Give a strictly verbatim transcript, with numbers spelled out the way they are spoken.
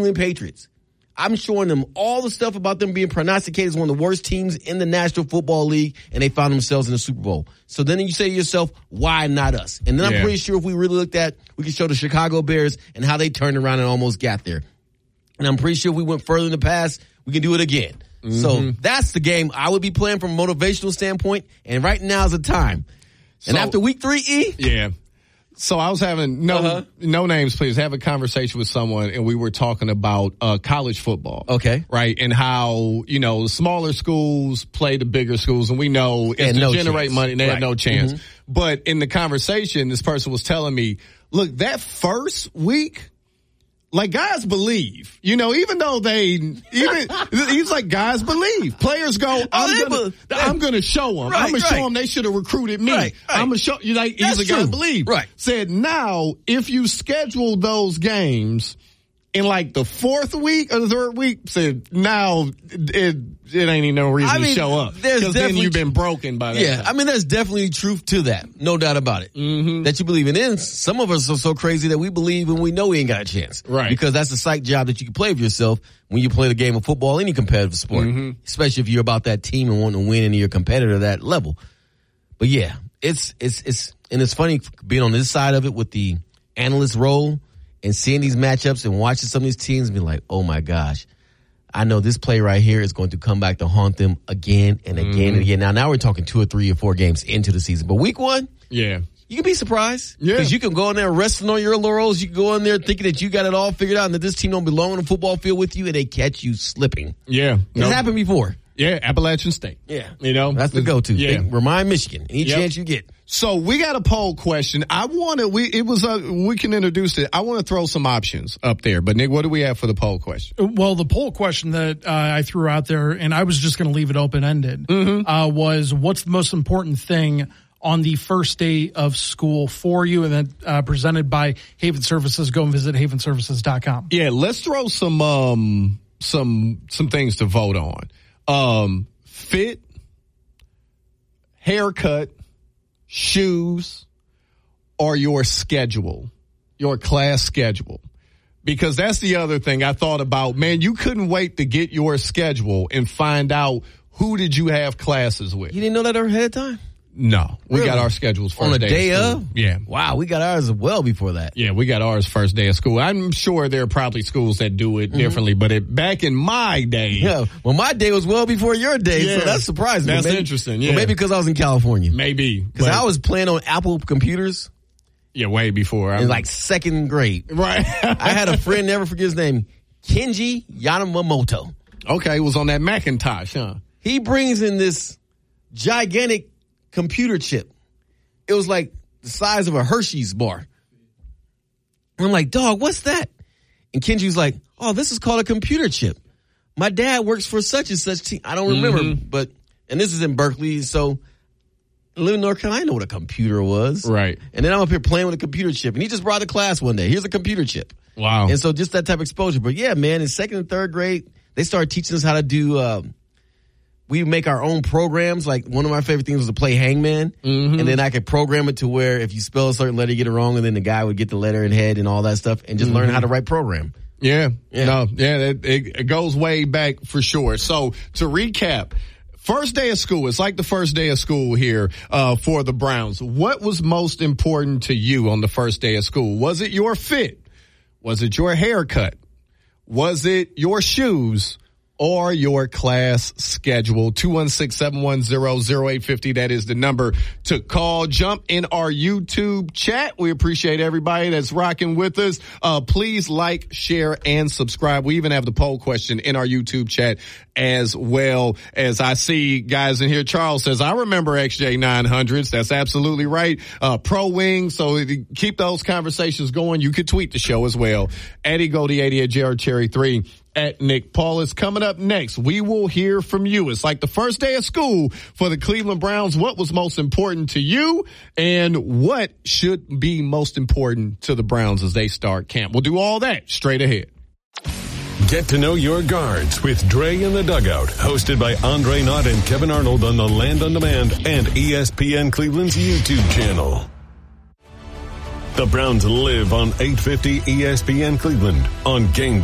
England Patriots. I'm showing them all the stuff about them being prognosticated as one of the worst teams in the National Football League, and they found themselves in the Super Bowl. So then you say to yourself, why not us? And then yeah. I'm pretty sure if we really looked at, we could show the Chicago Bears and how they turned around and almost got there. And I'm pretty sure if we went further in the past, we can do it again. Mm-hmm. So that's the game I would be playing from a motivational standpoint, and right now is the time. So, and after week three, E? Yeah. So I was having, no uh-huh. no names, please, have a conversation with someone, and we were talking about uh, college football. Okay. Right? And how, you know, the smaller schools play the bigger schools, and we know if they no generate chance. money, they right. have no chance. Mm-hmm. But in the conversation, this person was telling me, look, that first week, like, guys believe, you know, even though they, even, he's like, guys believe. Players go, I'm going to, I'm going to show them. Right, I'm going right. to show them they should have recruited me. Right, right. I'm going to show you, like, he's a guy believe. Right. Said, now, if you schedule those games in like the fourth week or the third week, said, now it, it ain't even no reason I mean, to show up. Because then you've been broken by that. Yeah, time. I mean, there's definitely truth to that. No doubt about it. Mm-hmm. That you believe in. And some of us are so crazy that we believe and we know we ain't got a chance. Right. Because that's the psych job that you can play for yourself when you play the game of football, any competitive sport. Mm-hmm. Especially if you're about that team and wanting to win and you're a competitor at that level. But yeah, it's, it's, it's, and it's funny being on this side of it with the analyst role and seeing these matchups and watching some of these teams and be like, oh my gosh, I know this play right here is going to come back to haunt them again and again mm. and again. Now, now we're talking two or three or four games into the season. But week one, yeah, you can be surprised. Yeah. Because you can go in there resting on your laurels. You can go in there thinking that you got it all figured out and that this team don't belong on the football field with you, and they catch you slipping. Yeah. It's nope. happened before. Yeah, Appalachian State. Yeah. You know? That's the go-to. Yeah. They remind Michigan any yep. chance you get. So we got a poll question. I want to, we, it was, uh, we can introduce it. I want to throw some options up there. But Nick, what do we have for the poll question? Well, the poll question that uh, I threw out there, and I was just going to leave it open-ended, mm-hmm. uh, was what's the most important thing on the first day of school for you, and then uh, presented by Haven Services. Go and visit haven services dot com. Yeah, let's throw some, um, some, some things to vote on. Um, fit, haircut, shoes, or your schedule, your class schedule. Because that's the other thing I thought about. Man, you couldn't wait to get your schedule and find out who did you have classes with. You didn't know that ahead of time? No. We Really? got our schedules first On the day, day of, of? Yeah. Wow, we got ours well before that. Yeah, we got ours first day of school. I'm sure there are probably schools that do it mm-hmm. differently, but it, back in my day. Yeah, well, my day was well before your day, yeah, so that's surprising. That's maybe, interesting, yeah. Well, maybe because I was in California. Maybe. Because I was playing on Apple computers. Yeah, way before. In like second grade. Right. I had a friend, never forget his name, Kenji Yamamoto. Okay, it was on that Macintosh, huh? He brings in this gigantic computer chip. It was like the size of a Hershey's bar. And I'm like, dog, what's that? And Kenji's like, oh, this is called a computer chip. My dad works for such and such team. I don't remember, mm-hmm. but, and this is in Berkeley, so I live in North Carolina, I know what a computer was. Right. And then I'm up here playing with a computer chip, and he just brought a class one day. Here's a computer chip. Wow. And so just that type of exposure. But yeah, man, in second and third grade, they started teaching us how to do, um, we make our own programs. Like one of my favorite things was to play Hangman. Mm-hmm. And then I could program it to where if you spell a certain letter, you get it wrong, and then the guy would get the letter and head and all that stuff and just mm-hmm. learn how to write program. Yeah. Yeah. No, yeah, it, it goes way back for sure. So to recap, first day of school, it's like the first day of school here uh, for the Browns. What was most important to you on the first day of school? Was it your fit? Was it your haircut? Was it your shoes? Or your class schedule? two one six, seven one zero, zero eight five zero. That is the number to call. Jump in our YouTube chat. We appreciate everybody that's rocking with us. Uh, please like, share, and subscribe. We even have the poll question in our YouTube chat as well. As I see guys in here, Charles says, I remember X J nine hundreds. That's absolutely right. Uh, Pro Wing. So keep those conversations going. You could tweet the show as well. Eddie Goldie eighty at J R Cherry three. At Nick Paulus. Coming up next, we will hear from you. It's like the first day of school for the Cleveland Browns. What was most important to you, and what should be most important to the Browns as they start camp? We'll do all that straight ahead. Get to know your guards with Dre in the Dugout, hosted by Andre Knott and Kevin Arnold on the Land on Demand and E S P N Cleveland's YouTube channel. The Browns live on eight fifty E S P N Cleveland on Game